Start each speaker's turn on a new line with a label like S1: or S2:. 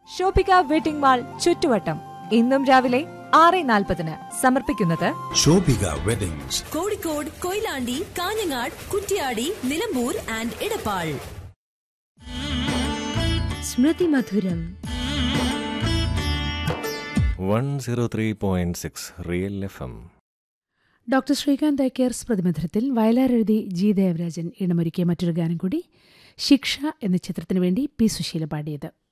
S1: Shoppika wedding mall ചുറ്റുവട്ടം ഇന്നും രാവിലെ 6:40 സമർപ്പിക്കുന്നത്
S2: ഷോപ്പിക വെഡിങ്സ്,
S3: കോഴിക്കോട്, കൊയിലാണ്ടി, കാഞ്ഞങ്ങാട്, കുറ്റ്യാടി, നിലമ്പൂർ ആൻഡ് ഇടപ്പാൾ.
S4: സ്മൃതി മധുരം
S5: 103.6 real FM.
S6: Doctor Srikanth ഐക്കേർ സ്മൃതിമധുരത്തിൽ Vayalar എഴുതി ജി ദേവരാജൻ ഇണമൊരുക്കിയ മറ്റൊരു ഗാനം കൂടി. ശിക്ഷ എന്ന ചിത്രത്തിനു വേണ്ടി പി സുശീല പാടിയത്.